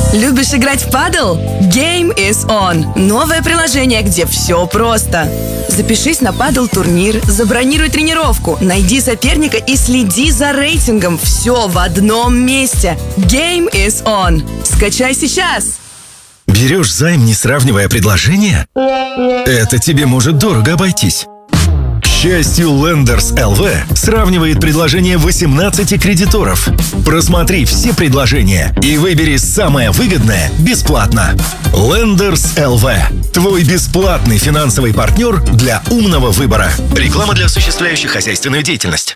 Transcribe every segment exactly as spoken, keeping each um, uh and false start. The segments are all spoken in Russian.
Любишь играть в падл? Game is on. Новое приложение, где все просто. Запишись на падл-турнир, забронируй тренировку, найди соперника и следи за рейтингом. Все в одном месте. Game is on. Скачай сейчас. Берешь займ, не сравнивая предложения? Это тебе может дорого обойтись. К счастью, Lenders эл ви сравнивает предложения восемнадцати кредиторов. Просмотри все предложения и выбери самое выгодное бесплатно. Lenders эл ви – твой бесплатный финансовый партнер для умного выбора. Реклама для осуществляющих хозяйственную деятельность.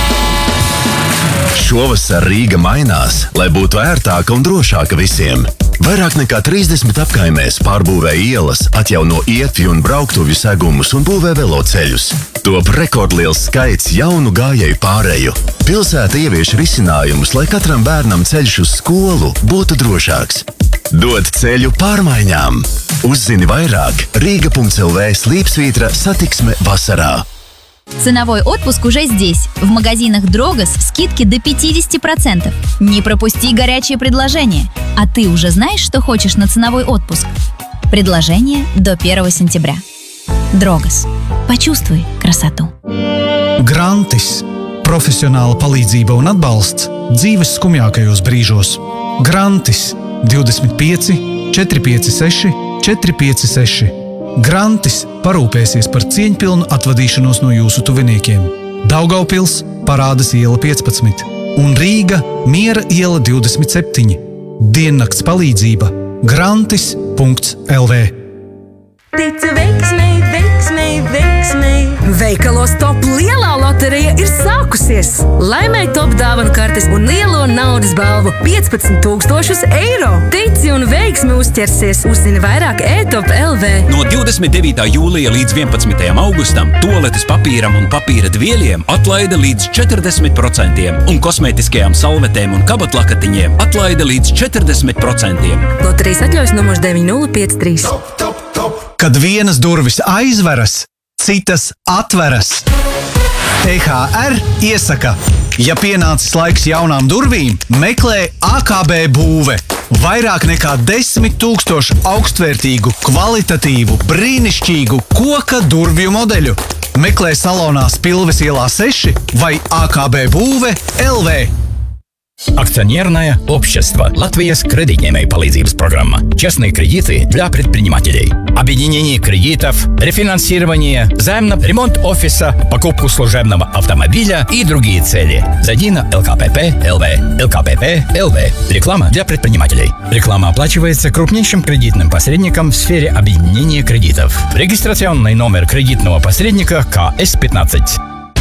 Šovasar Rīga mainās, lai būtu ērtāka un drošāka visiem. Vairāk nekā trīsdesmit apkaimēs pārbūvē ielas, atjauno ietvi un brauktuvju segumus un būvē veloceļus. Top rekordliels skaits jaunu gājēju pāreju. Pilsēta ievieš risinājumus, lai katram bērnam ceļš uz skolu būtu drošāks. Dod ceļu pārmaiņām. Uzzini vairāk Rīga punkts эл ви слīpsvītra satiksme vasarā. Ценовой отпуск уже здесь. В магазинах Дрогос скидки до пятьдесят процентов. Не пропусти горячие предложения. А ты уже знаешь, что хочешь на ценовой отпуск? Предложение до первого сентября. Дрогос. Почувствуй красоту. Grantis – profesionāla palīdzība un atbalsts dzīves skumjākajos brīžos. Grantis divdesmit pieci četri pieci seši četri pieci seši. Grantis parūpēsies par cieņpilnu atvadīšanos no jūsu tuviniekiem. Daugavpils Parādas iela piecpadsmit un Rīga Miera iela divdesmit septiņi. Diennakts palīdzība grantis punkts эл ви. Tici veiksmei, veiksmei, veiksmei. Veikalos Top lielā loterija ir sākusies. Laimēj Top dāvanu kartes un lielo naudas balvu piecpadsmit tūkstošus eiro. Tici un veiksmi uzķersies. Uzzini vairāk e top punkt эл ви. No divdesmit devītā jūlija līdz vienpadsmitajam augustam tualetes papīram un papīra dvieļiem atlaide līdz četrdesmit procentiem un kosmētiskajām salvetēm un kabatlakatiņiem atlaide līdz četrdesmit procentiem. Loterijas atļaujas numurs deviņi nulle pieci trīs. Top, top, top. Kad vienas durvis aizveras, citas atveras. T H R iesaka, ja pienācis laiks jaunām durvīm, meklē A K B būve. Vairāk nekā desmit tūkstoši augstvērtīgu, kvalitatīvu, brīnišķīgu koka durvju modeļu. Meklē salonā Spilves ielā seši vai A K B būve эл ви. Акционерное общество Латвijas кредитной palīdzības программа. Честные кредиты для предпринимателей. Объединение кредитов, рефинансирование, займ на ремонт офиса, покупку служебного автомобиля и другие цели. Зайди на эл ка пэ пэ эл ви. эл ка пэ пэ эл ви. Реклама для предпринимателей. Реклама оплачивается крупнейшим кредитным посредником в сфере объединения кредитов. Регистрационный номер кредитного посредника ка эс пятнадцать.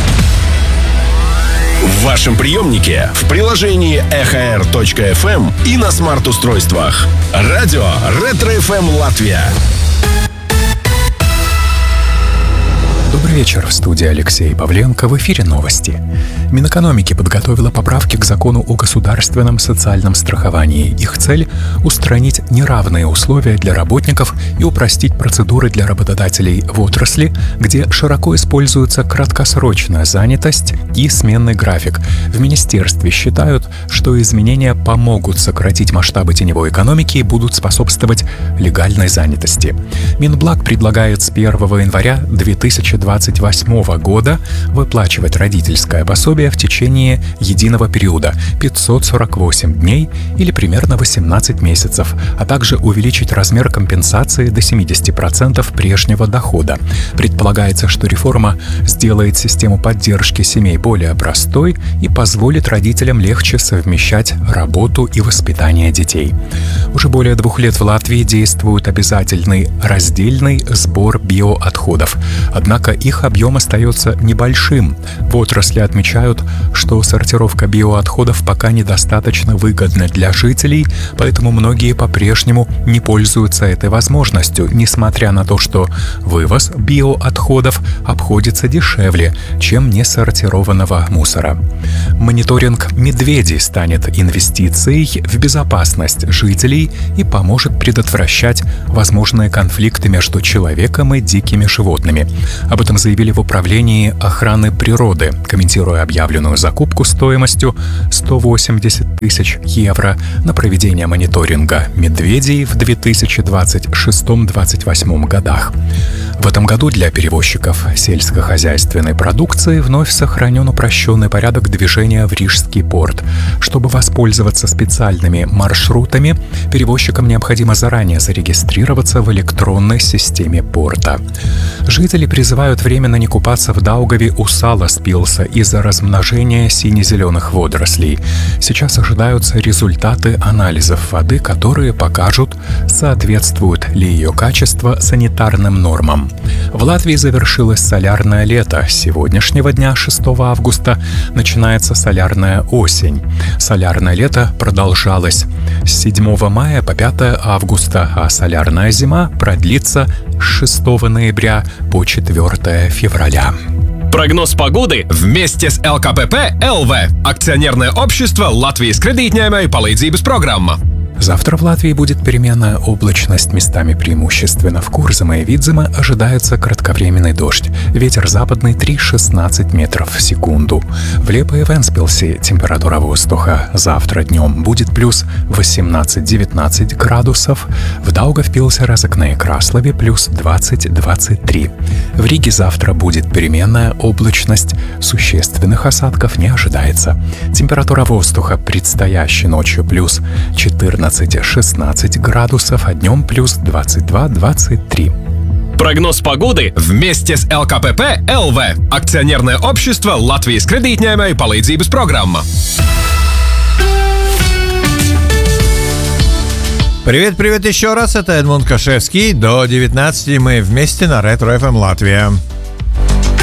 В вашем приемнике, в приложении эх эр точка эф эм и на смарт-устройствах. Радио Ретро эф эм Латвия. Добрый вечер. В студии Алексей Павленко. В эфире новости. Минэкономики подготовила поправки к закону о государственном социальном страховании. Их цель – устранить неравные условия для работников и упростить процедуры для работодателей в отрасли, где широко используется краткосрочная занятость и сменный график. В министерстве считают, что изменения помогут сократить масштабы теневой экономики и будут способствовать легальной занятости. Минблаг предлагает с первого января две тысячи двадцать восьмого года выплачивать родительское пособие в течение единого периода пятьсот сорок восемь дней или примерно восемнадцать месяцев, а также увеличить размер компенсации до семьдесят процентов прежнего дохода. Предполагается, что реформа сделает систему поддержки семей более простой и позволит родителям легче совмещать работу и воспитание детей. Уже более двух лет в Латвии действует обязательный раздельный сбор биоотходов. Однако их объем остается небольшим. В отрасли отмечают, что сортировка биоотходов пока недостаточно выгодна для жителей, поэтому многие по-прежнему не пользуются этой возможностью, несмотря на то, что вывоз биоотходов обходится дешевле, чем несортированного мусора. Мониторинг медведей станет инвестицией в безопасность жителей и поможет предотвращать возможные конфликты между человеком и дикими животными. Об Об этом заявили в Управлении охраны природы, комментируя объявленную закупку стоимостью сто восемьдесят тысяч евро на проведение мониторинга медведей в две тысячи двадцать шестом — две тысячи двадцать восьмом годах. В этом году для перевозчиков сельскохозяйственной продукции вновь сохранен упрощенный порядок движения в Рижский порт. Чтобы воспользоваться специальными маршрутами, перевозчикам необходимо заранее зарегистрироваться в электронной системе порта. Жители призывают временно не купаться в Даугаве у Саласпилса из-за размножения сине-зеленых водорослей. Сейчас ожидаются результаты анализов воды, которые покажут, соответствует ли ее качество санитарным нормам. В Латвии завершилось солярное лето. С сегодняшнего дня, шестого августа, начинается солярная осень. Солярное лето продолжалось с седьмого мая по пятое августа, а солярная зима продлится с шестого ноября по четвёртое февраля. Прогноз погоды вместе с эл ка пэ пэ эл вэ. Акционерное общество Латвijas kredītņēmēju palīdzības programma. Завтра в Латвии будет переменная облачность, местами преимущественно в Курзаме и Видземе ожидается кратковременный дождь. Ветер западный три — шестнадцать метров в секунду. В Лепе и Вентспилсе температура воздуха завтра днем будет плюс восемнадцать — девятнадцать градусов. В Даугавпилсе, Разокне и Краслове плюс двадцать — двадцать три. В Риге завтра будет переменная облачность, существенных осадков не ожидается. Температура воздуха предстоящей ночью плюс четырнадцать — шестнадцать градусов, а днем плюс двадцать два — двадцать три. Прогноз погоды вместе с эл ка пэ пэ эл вэ. Акционерное общество Латвijas kredītņēmēju palīdzības programma. Привет-привет еще раз, это Эдмунд Кашевский. До девятнадцати мы вместе на Ретро эф эм Латвия.